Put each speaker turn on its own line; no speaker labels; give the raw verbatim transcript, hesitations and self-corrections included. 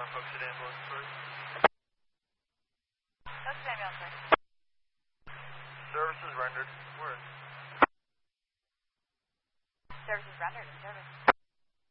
Folks at ambulance, please.
Folks at ambulance, please.
Services rendered. Where?
Services rendered in service.